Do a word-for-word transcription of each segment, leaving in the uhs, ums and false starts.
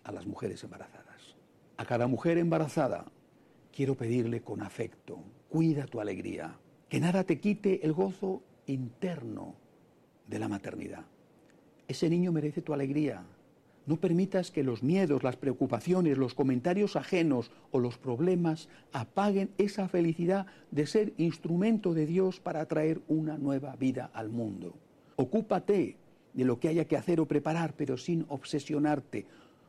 a las mujeres embarazadas. A cada mujer embarazada quiero pedirle con afecto, cuida tu alegría, que nada te quite el gozo interno de la maternidad. Ese niño merece tu alegría. No permitas que los miedos, las preocupaciones, los comentarios ajenos o los problemas apaguen esa felicidad de ser instrumento de Dios para traer una nueva vida al mundo. Ocúpate de lo que haya que hacer o preparar, pero sin obsesionarte.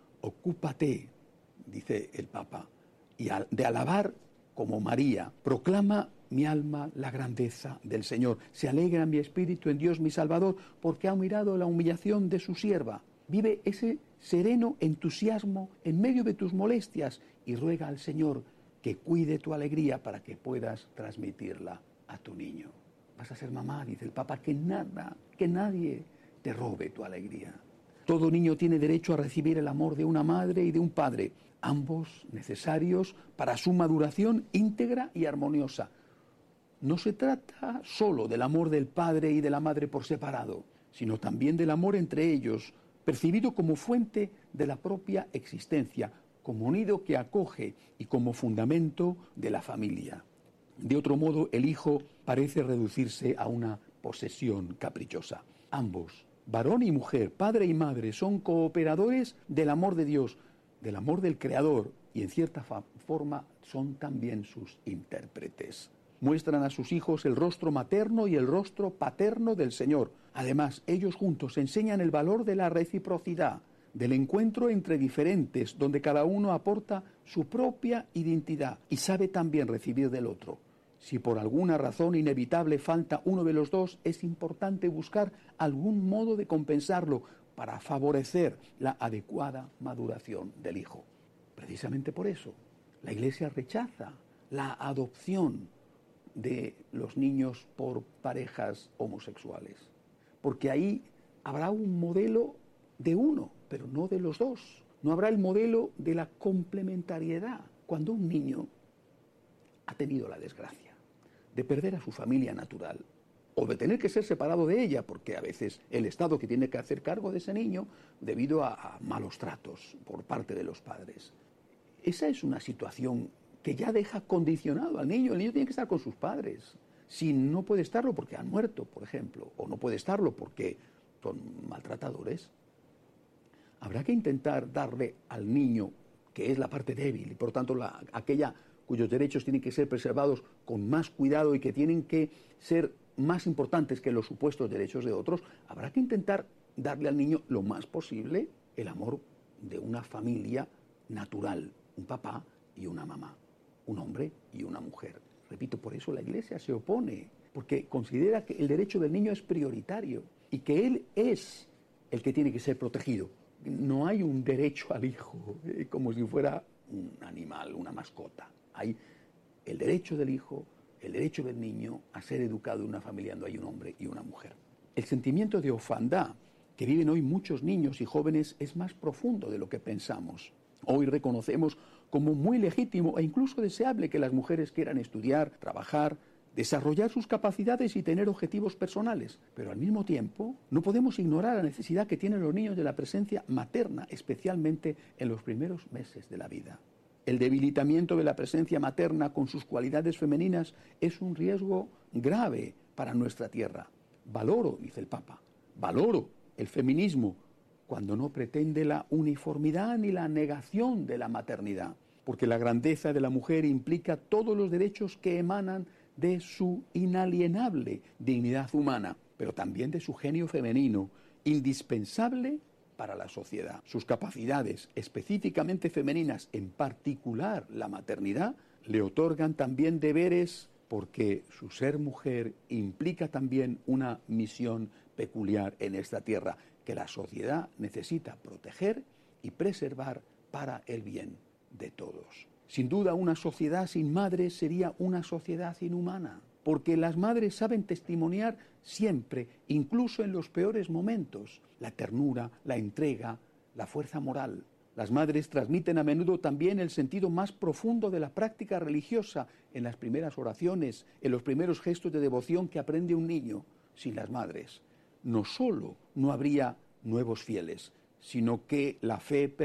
Ocúpate, dice el Papa, y de alabar como María. Proclama mi alma la grandeza del Señor. Se alegra mi espíritu en Dios mi Salvador, porque ha mirado la humillación de su sierva. Vive ese sereno entusiasmo en medio de tus molestias y ruega al Señor que cuide tu alegría para que puedas transmitirla a tu niño. Vas a ser mamá, dice el Papa, que nada, que nadie te robe tu alegría. Todo niño tiene derecho a recibir el amor de una madre y de un padre, ambos necesarios para su maduración íntegra y armoniosa. No se trata solo del amor del padre y de la madre por separado, sino también del amor entre ellos, percibido como fuente de la propia existencia, como nido que acoge y como fundamento de la familia. De otro modo, el hijo parece reducirse a una posesión caprichosa. Ambos, varón y mujer, padre y madre, son cooperadores del amor de Dios, del amor del Creador, y en cierta forma son también sus intérpretes. Muestran a sus hijos el rostro materno y el rostro paterno del Señor. Además, ellos juntos enseñan el valor de la reciprocidad, del encuentro entre diferentes, donde cada uno aporta su propia identidad y sabe también recibir del otro. Si por alguna razón inevitable falta uno de los dos, es importante buscar algún modo de compensarlo para favorecer la adecuada maduración del hijo. Precisamente por eso, la Iglesia rechaza la adopción de los niños por parejas homosexuales, porque ahí habrá un modelo de uno, pero no de los dos. No habrá el modelo de la complementariedad. Cuando un niño ha tenido la desgracia de perder a su familia natural o de tener que ser separado de ella, porque a veces el Estado que tiene que hacer cargo de ese niño debido a, a malos tratos por parte de los padres, esa es una situación que ya deja condicionado al niño. El niño tiene que estar con sus padres. Si no puede estarlo porque han muerto, por ejemplo, o no puede estarlo porque son maltratadores, habrá que intentar darle al niño, que es la parte débil, y por tanto la, aquella cuyos derechos tienen que ser preservados con más cuidado y que tienen que ser más importantes que los supuestos derechos de otros, habrá que intentar darle al niño lo más posible el amor de una familia natural, un papá y una mamá, un hombre y una mujer. Repito, por eso la Iglesia se opone, porque considera que el derecho del niño es prioritario y que él es el que tiene que ser protegido. No hay un derecho al hijo eh, como si fuera un animal, una mascota. Hay el derecho del hijo, el derecho del niño a ser educado en una familia donde hay un hombre y una mujer. El sentimiento de orfandad que viven hoy muchos niños y jóvenes es más profundo de lo que pensamos. Hoy reconocemos como muy legítimo e incluso deseable que las mujeres quieran estudiar, trabajar, desarrollar sus capacidades y tener objetivos personales. Pero al mismo tiempo, no podemos ignorar la necesidad que tienen los niños de la presencia materna, especialmente en los primeros meses de la vida. El debilitamiento de la presencia materna con sus cualidades femeninas es un riesgo grave para nuestra tierra. Valoro, dice el Papa, valoro el feminismo cuando no pretende la uniformidad ni la negación de la maternidad, porque la grandeza de la mujer implica todos los derechos que emanan de su inalienable dignidad humana, pero también de su genio femenino, indispensable para la sociedad. Sus capacidades específicamente femeninas, en particular la maternidad, le otorgan también deberes porque su ser mujer implica también una misión peculiar en esta tierra que la sociedad necesita proteger y preservar para el bien de todos. Sin duda, una sociedad sin madres sería una sociedad inhumana, porque las madres saben testimoniar siempre, incluso en los peores momentos, la ternura, la entrega, la fuerza moral. Las madres transmiten a menudo también el sentido más profundo de la práctica religiosa en las primeras oraciones, en los primeros gestos de devoción que aprende un niño. Sin las madres, no solo no habría nuevos fieles, sino que la fe